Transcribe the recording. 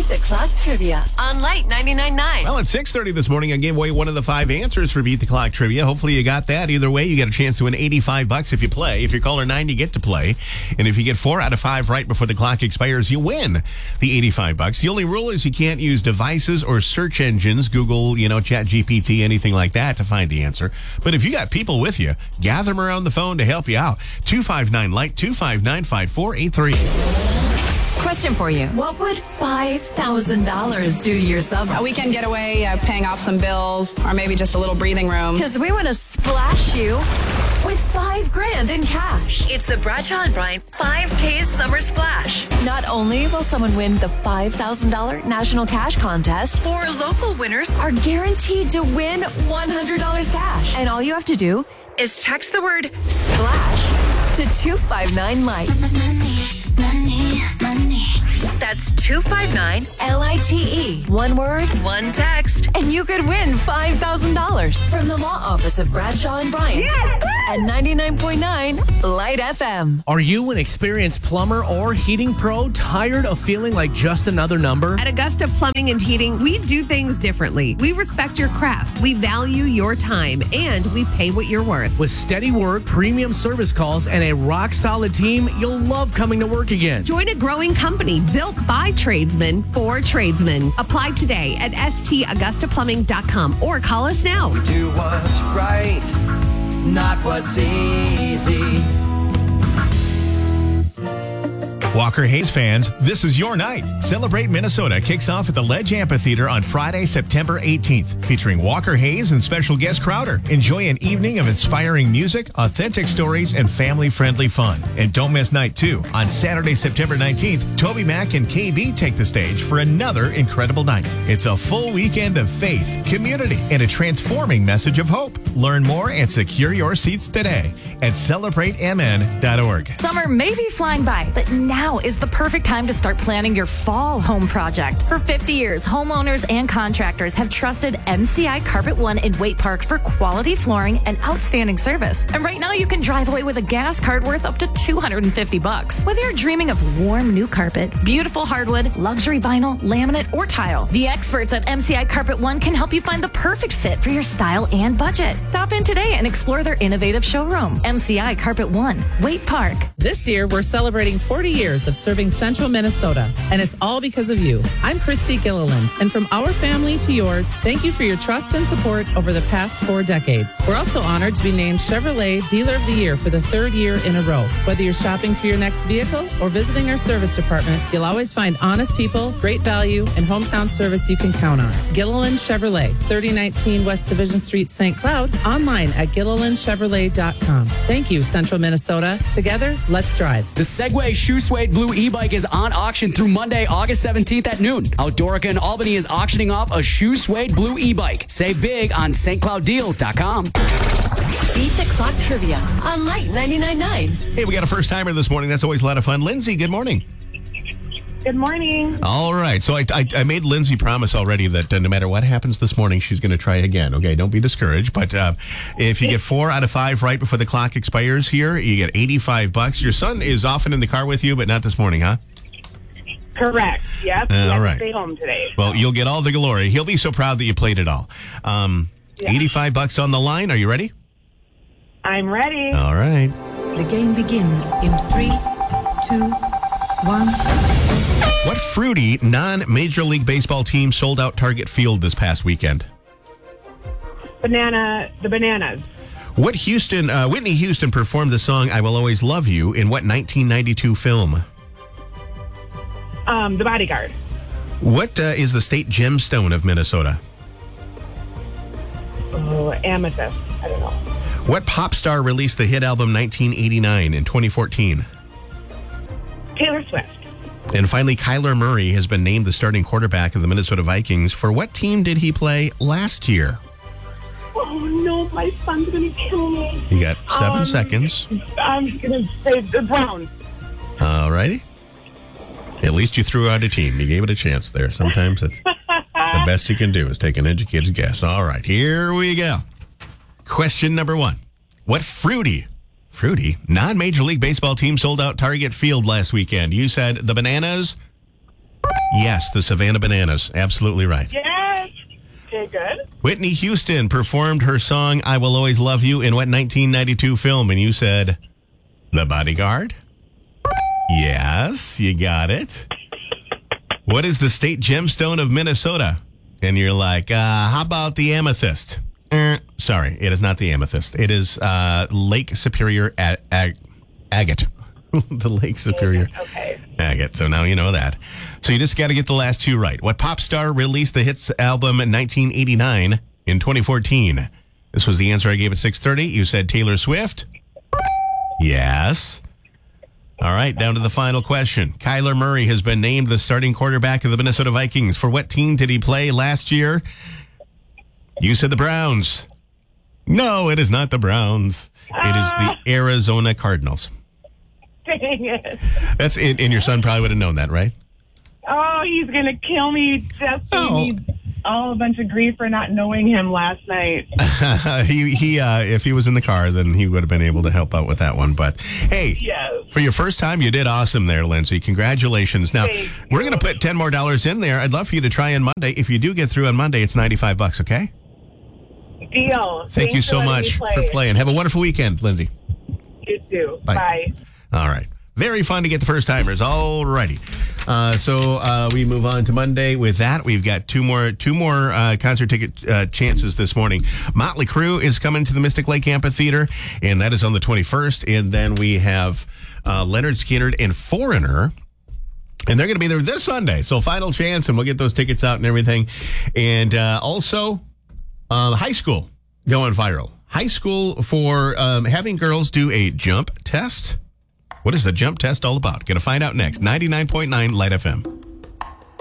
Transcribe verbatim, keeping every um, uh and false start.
Beat the Clock Trivia on Light ninety-nine point nine. Well, at six thirty this morning, I gave away one of the five answers for Beat the Clock Trivia. Hopefully you got that. Either way, you get a chance to win eighty-five bucks if you play. If you're caller nine, you get to play. And if you get four out of five right before the clock expires, you win the eighty-five bucks. The only rule is you can't use devices or search engines, Google, you know, Chat G P T, anything like that to find the answer. But if you got people with you, gather them around the phone to help you out. two five nine Light, two five nine, five four eight three. Question for you. What would five thousand dollars do to your summer? A weekend getaway, uh, paying off some bills, or maybe just a little breathing room. Because we want to splash you with five grand in cash. It's the Bradshaw and Bryant five K Summer Splash. Not only will someone win the five thousand dollars National Cash Contest, four local winners are guaranteed to win one hundred dollars cash. And all you have to do is text the word SPLASH to two five nine Light. Money, money. That's two five nine L I T E. One word, one text, and you could win five thousand dollars from the law office of Bradshaw and Bryant yes! at ninety-nine point nine Light F M. Are you an experienced plumber or heating pro tired of feeling like just another number? At Augusta Plumbing and Heating, we do things differently. We respect your craft, we value your time, and we pay what you're worth. With steady work, premium service calls, and a rock-solid team, you'll love coming to work again. Join a growing company built by tradesmen for tradesmen. Apply today at S T Augusta Plumbing dot com or call us now. We do what's right, not what's easy. Walker Hayes fans, this is your night. Celebrate Minnesota kicks off at the Ledge Amphitheater on Friday, September eighteenth, featuring Walker Hayes and special guest Crowder. Enjoy an evening of inspiring music, authentic stories, and family-friendly fun. And don't miss night two. On Saturday, September nineteenth, Toby Mac and K B take the stage for another incredible night. It's a full weekend of faith, community, and a transforming message of hope. Learn more and secure your seats today at celebrate m n dot org. Summer may be flying by, but now is the perfect time to start planning your fall home project. For fifty years, homeowners and contractors have trusted M C I Carpet One in Waite Park for quality flooring and outstanding service. And right now, you can drive away with a gas card worth up to two hundred fifty bucks. Whether you're dreaming of warm new carpet, beautiful hardwood, luxury vinyl, laminate, or tile, the experts at M C I Carpet One can help you find the perfect fit for your style and budget. Stop in today and explore their innovative showroom. M C I Carpet One, Waite Park. This year, we're celebrating forty years of serving Central Minnesota, and it's all because of you. I'm Christy Gilliland, and from our family to yours, thank you for your trust and support over the past four decades. We're also honored to be named Chevrolet Dealer of the Year for the third year in a row. Whether you're shopping for your next vehicle or visiting our service department, you'll always find honest people, great value, and hometown service you can count on. Gilliland Chevrolet, thirty nineteen West Division Street, Saint Cloud, online at gilliland chevrolet dot com. Thank you, Central Minnesota. Together, let's drive. The Segway Shoe Suede Blue e-bike is on auction through Monday, August seventeenth at noon. Outdoorica in Albany is auctioning off a Shoe Suede Blue e-bike. Save big on S T Cloud Deals dot com. Beat the Clock Trivia on Light ninety-nine point nine. Hey, we got a first timer this morning. That's always a lot of fun. Lindsay, good morning. Good morning. All right. So I, I, I made Lindsay promise already that uh, no matter what happens this morning, she's going to try again. Okay, don't be discouraged. But uh, if you get four out of five right before the clock expires here, you get eighty-five bucks. Your son is often in the car with you, but not this morning, huh? Correct. Yep. Uh, he all has right. to stay home today. Well, you'll get all the glory. He'll be so proud that you played it all. Um, Yeah. eighty-five bucks on the line. Are you ready? I'm ready. All right. The game begins in three, two, one. What fruity non-Major League Baseball team sold out Target Field this past weekend? Banana, the bananas. What Houston, uh, Whitney Houston performed the song "I Will Always Love You" in what nineteen ninety-two film? Um, the bodyguard. What uh, is the state gemstone of Minnesota? Oh, amethyst. I don't know. What pop star released the hit album nineteen eighty-nine in twenty fourteen? Taylor Swift. And finally, Kyler Murray has been named the starting quarterback of the Minnesota Vikings. For what team did he play last year? Oh, no, my son's going to kill me. You got seven Um, seconds. I'm going to say the Browns. All righty. At least you threw out a team. You gave it a chance there. Sometimes it's the best you can do is take an educated guess. All right, here we go. Question number one. What fruity, fruity, non-Major League Baseball team sold out Target Field last weekend? You said the Bananas. Yes, the Savannah Bananas. Absolutely right. Yes. Okay, good. Whitney Houston performed her song I Will Always Love You in what nineteen ninety-two film? And you said The Bodyguard? Yes, you got it. What is the state gemstone of Minnesota? And you're like, uh, how about the amethyst? Eh, sorry, it is not the amethyst. It is uh, Lake Superior ag- ag- agate. The Lake Superior okay. agate. So now you know that. So you just got to get the last two right. What pop star released the hits album in nineteen eighty-nine in twenty fourteen? This was the answer I gave at six thirty. You said Taylor Swift? Yes. All right, down to the final question. Kyler Murray has been named the starting quarterback of the Minnesota Vikings. For what team did he play last year? You said the Browns. No, it is not the Browns. It is the Arizona Cardinals. Dang it. That's it, and your son probably would have known that, right? Oh, he's going to kill me. Just gave Oh. me all a bunch of grief for not knowing him last night. he, he, uh, if he was in the car, then he would have been able to help out with that one. But hey, Yes. for your first time, you did awesome there, Lindsay. Congratulations. Now, Thank we're going to put ten more dollars in there. I'd love for you to try on Monday. If you do get through on Monday, it's ninety-five bucks, okay? Deal. Thank Thanks you so for letting much me play. for playing. Have a wonderful weekend, Lindsay. You too. Bye. Bye. All right. Very fun to get the first timers. All righty. Uh, so uh, we move on to Monday. With that, we've got two more two more uh, concert ticket uh, chances this morning. Motley Crue is coming to the Mystic Lake Amphitheater, and that is on the twenty-first. And then we have uh, Leonard Skinner and Foreigner. And they're going to be there this Sunday. So final chance, and we'll get those tickets out and everything. And uh, also, um, high school going viral. High school for um, having girls do a jump test. What is the jump test all about? Going to find out next. ninety-nine point nine Light F M.